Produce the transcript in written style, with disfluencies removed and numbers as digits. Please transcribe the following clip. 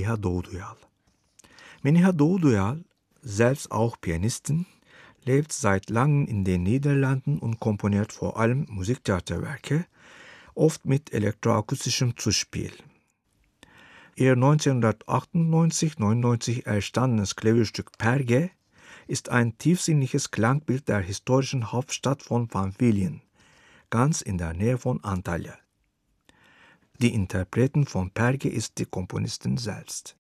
Meliha Doğuduyal. Meliha Doğuduyal, selbst auch Pianistin, lebt seit langem in den Niederlanden und komponiert vor allem Musiktheaterwerke, oft mit elektroakustischem Zuspiel. Ihr 1998-99 erstandenes Klavierstück Perge ist ein tiefsinniges Klangbild der historischen Hauptstadt von Pamphilien, ganz in der Nähe von Antalya. Die Interpretin von Perge ist die Komponistin selbst.